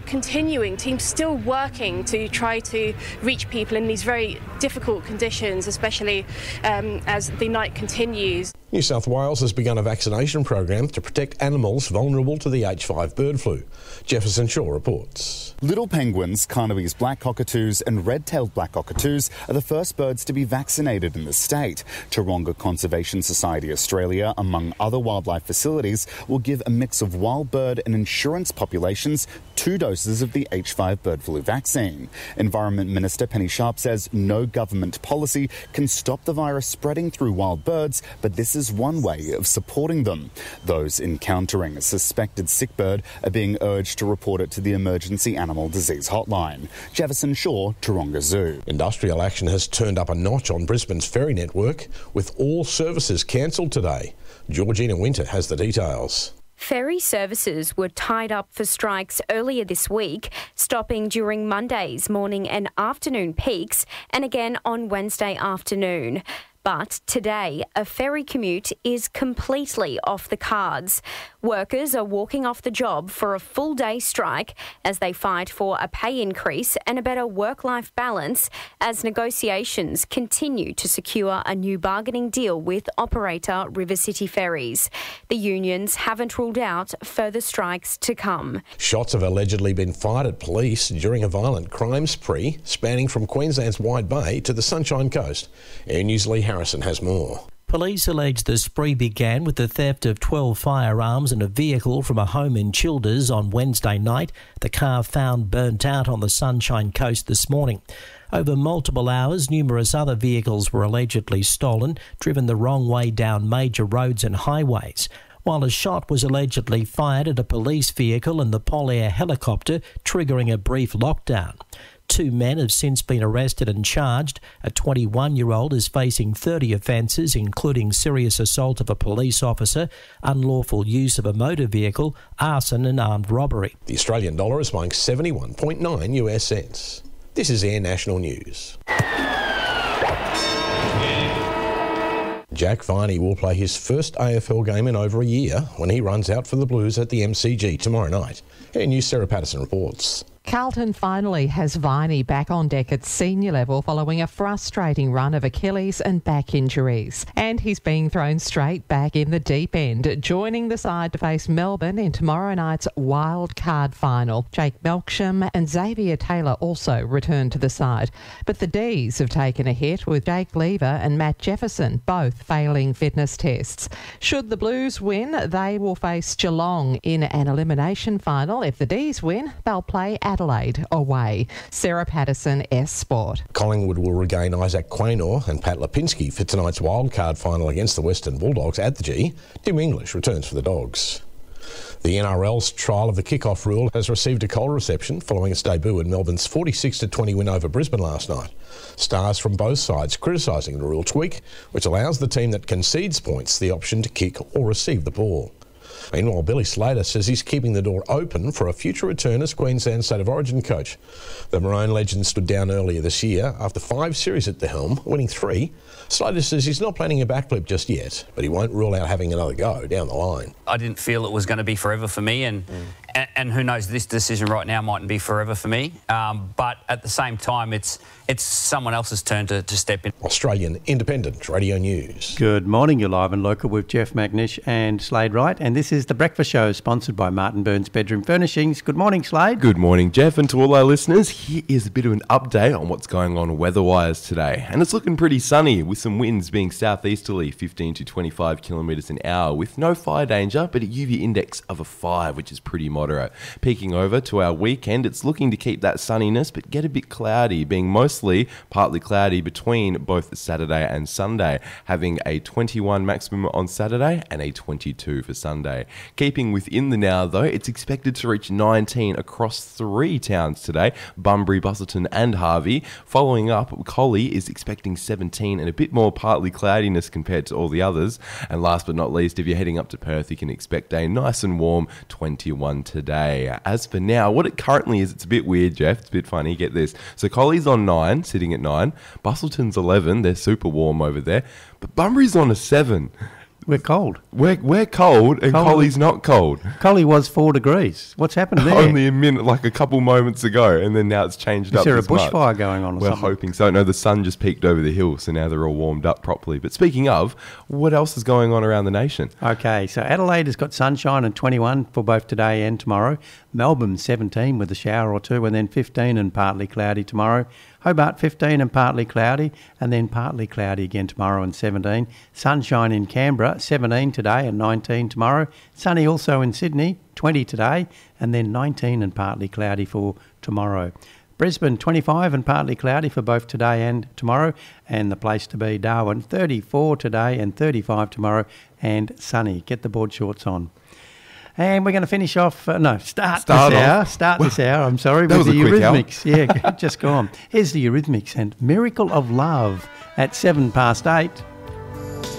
continuing, teams still working to try to reach people in these very difficult conditions, especially as the night continues. New South Wales has begun a vaccination program to protect animals vulnerable to the H5 bird flu. Jefferson Shaw reports. Little penguins, Carnaby's black cockatoos and red-tailed black cockatoos are the first birds to be vaccinated in the state. Taronga Conservation Society Australia, among other wildlife facilities, will give a mix of wild bird and insurance populations 2 doses of the H5 bird flu vaccine. Environment Minister Penny Sharp says no government policy can stop the virus spreading through wild birds, but this is one way of supporting them. Those encountering a suspected sick bird are being urged to report it to the Emergency Animal Disease Hotline. Jefferson Shaw, Taronga Zoo. Industrial action has turned up a notch on Brisbane's ferry network, with all services cancelled today. Georgina Winter has the details. Ferry services were tied up for strikes earlier this week, stopping during Monday's morning and afternoon peaks and again on Wednesday afternoon. But today, a ferry commute is completely off the cards. Workers are walking off the job for a full-day strike as they fight for a pay increase and a better work-life balance as negotiations continue to secure a new bargaining deal with operator River City Ferries. The unions haven't ruled out further strikes to come. Shots have allegedly been fired at police during a violent crime spree spanning from Queensland's Wide Bay to the Sunshine Coast. Air News' Lee Harrison has more. Police allege the spree began with the theft of 12 firearms and a vehicle from a home in Childers on Wednesday night. The car found burnt out on the Sunshine Coast this morning. Over multiple hours, numerous other vehicles were allegedly stolen, driven the wrong way down major roads and highways, while a shot was allegedly fired at a police vehicle and the Polair helicopter, triggering a brief lockdown. 2 men have since been arrested and charged. A 21-year-old is facing 30 offences, including serious assault of a police officer, unlawful use of a motor vehicle, arson and armed robbery. The Australian dollar is buying 71.9 US cents. This is Air National News. Jack Viney will play his first AFL game in over a year when he runs out for the Blues at the MCG tomorrow night. Air News' Sarah Patterson reports. Carlton finally has Viney back on deck at senior level following a frustrating run of Achilles and back injuries. And he's being thrown straight back in the deep end, joining the side to face Melbourne in tomorrow night's wild card final. Jake Melksham and Xavier Taylor also return to the side. But the D's have taken a hit, with Jake Lever and Matt Jefferson both failing fitness tests. Should the Blues win, they will face Geelong in an elimination final. If the D's win, they'll play Adelaide away. Sarah Patterson, S Sport. Collingwood will regain Isaac Quaynor and Pat Lipinski for tonight's wildcard final against the Western Bulldogs at the G. Tim English returns for the Dogs. The NRL's trial of the kick-off rule has received a cold reception following its debut in Melbourne's 46-20 win over Brisbane last night. Stars from both sides criticising the rule tweak, which allows the team that concedes points the option to kick or receive the ball. Meanwhile, Billy Slater says he's keeping the door open for a future return as Queensland State of Origin coach. The Maroon legend stood down earlier this year after 5 series at the helm, winning 3. Slater says he's not planning a backflip just yet, but he won't rule out having another go down the line. I didn't feel it was going to be forever for me, and who knows, this decision right now mightn't be forever for me. But at the same time, it's someone else's turn to step in. Australian Independent Radio News. Good morning, you're live and local with Jeff McNish and Slade Wright, and this is The Breakfast Show, sponsored by Martin Burns Bedroom Furnishings. Good morning, Slade. Good morning, Jeff, and to all our listeners, here is a bit of an update on what's going on weather-wise today. And it's looking pretty sunny, with some winds being southeasterly, 15 to 25 kilometres an hour, with no fire danger, but a UV index of a 5, which is pretty moderate. Peeking over to our weekend, it's looking to keep that sunniness, but get a bit cloudy, being mostly partly cloudy between both Saturday and Sunday, having a 21 maximum on Saturday and a 22 for Sunday. Keeping within the now, though, it's expected to reach 19 across 3 towns today, Bunbury, Busselton and Harvey. Following up, Collie is expecting 17 and a bit more partly cloudiness compared to all the others. And last but not least, if you're heading up to Perth, you can expect a nice and warm 21 today. As for now, what it currently is, it's a bit weird, Jeff. It's a bit funny. Get this. So Collie's on 9, sitting at 9. Busselton's 11. They're super warm over there. But Bunbury's on a 7. We're cold. We're cold, and Collie's not cold. Collie was 4 degrees. What's happened there? Only a minute, like a couple moments ago, and then now it's changed up. Is there a this much. bushfire going on or We're something? hoping so. No, the sun just peaked over the hill, so now they're all warmed up properly. But speaking of, what else is going on around the nation? Okay, so Adelaide has got sunshine and 21 for both today and tomorrow. Melbourne 17 with a shower or two, and then 15 and partly cloudy tomorrow. Hobart 15 and partly cloudy, and then partly cloudy again tomorrow and 17. Sunshine in Canberra 17 today and 19 tomorrow. Sunny also in Sydney 20 today, and then 19 and partly cloudy for tomorrow. Brisbane 25 and partly cloudy for both today and tomorrow, and the place to be Darwin 34 today and 35 tomorrow, and sunny. Get the board shorts on. And we're going to finish off, start this hour, I'm sorry, with the Eurythmics. Yeah, just go on. Here's the Eurythmics and Miracle of Love at 8:07.